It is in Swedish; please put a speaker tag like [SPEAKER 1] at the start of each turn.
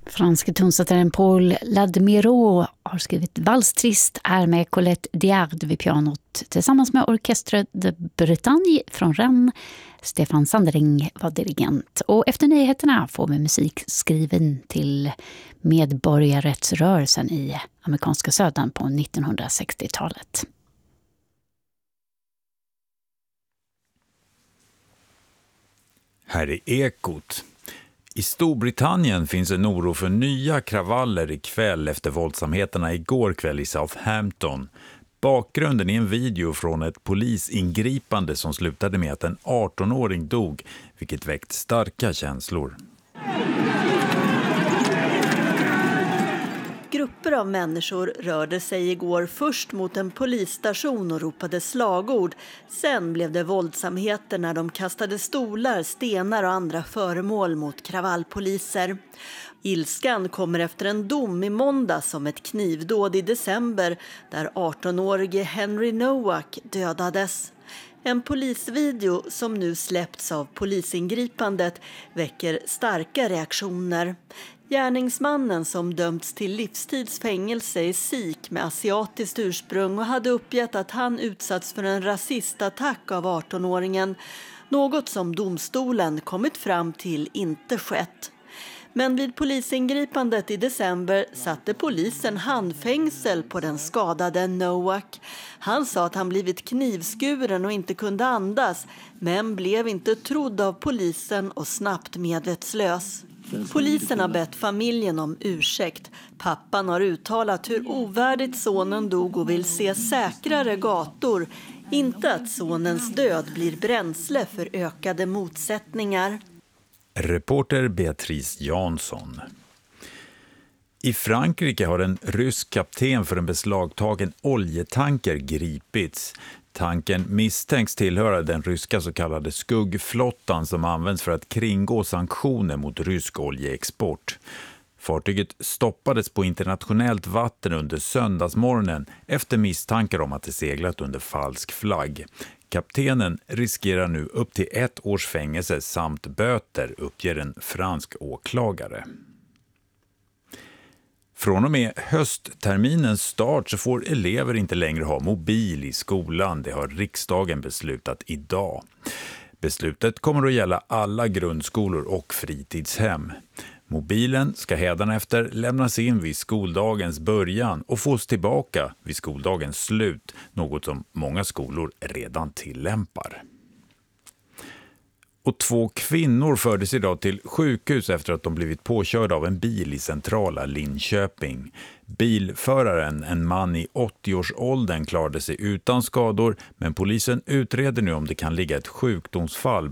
[SPEAKER 1] Franske tonsättaren Paul Ladmiro har skrivit Valstrist är med Colette Diard vid pianot tillsammans med Orchestre de Bretagne från Rennes. Stefan Sandring var dirigent. Och efter nyheterna får vi musik skriven till medborgarrättsrörelsen i amerikanska södern på 1960-talet.
[SPEAKER 2] Här är Ekot. I Storbritannien finns en oro för nya kravaller ikväll efter våldsamheterna igår kväll i Southampton. Bakgrunden är en video från ett polisingripande som slutade med att en 18-åring dog, vilket väckt starka känslor.
[SPEAKER 3] Grupper av människor rörde sig igår först mot en polisstation och ropade slagord. Sen blev det våldsamheter när de kastade stolar, stenar och andra föremål mot kravallpoliser. Ilskan kommer efter en dom i måndags om ett knivdåd i december där 18-årige Henry Nowak dödades. En polisvideo som nu släppts av polisingripandet väcker starka reaktioner. Gärningsmannen som dömts till livstidsfängelse är sikh med asiatiskt ursprung och hade uppgett att han utsatts för en rasistattack av 18-åringen. Något som domstolen kommit fram till inte skett. Men vid polisingripandet i december satte polisen handfängsel på den skadade Nowak. Han sa att han blivit knivskuren och inte kunde andas, men blev inte trodd av polisen och snabbt medvetslös. Polisen har bett familjen om ursäkt. Pappan har uttalat hur ovärdigt sonen dog och vill se säkrare gator. Inte att sonens död blir bränsle för ökade motsättningar.
[SPEAKER 2] Reporter Beatrice Jansson. I Frankrike har en rysk kapten för en beslagtagen oljetanker gripits. Tanken misstänks tillhöra den ryska så kallade skuggflottan som används för att kringgå sanktioner mot rysk oljeexport. Fartyget stoppades på internationellt vatten under söndagsmorgonen efter misstankar om att det seglat under falsk flagg. Kaptenen riskerar nu upp till 1 års fängelse samt böter, uppger en fransk åklagare. Från och med höstterminens start så får elever inte längre ha mobil i skolan. Det har riksdagen beslutat idag. Beslutet kommer att gälla alla grundskolor och fritidshem. Mobilen ska hädanefter lämnas in vid skoldagens början och fås tillbaka vid skoldagens slut, något som många skolor redan tillämpar. Och 2 kvinnor fördes idag till sjukhus efter att de blivit påkörda av en bil i centrala Linköping. Bilföraren, en man i 80-årsåldern, klarade sig utan skador, men polisen utreder nu om det kan ligga ett sjukdomsfall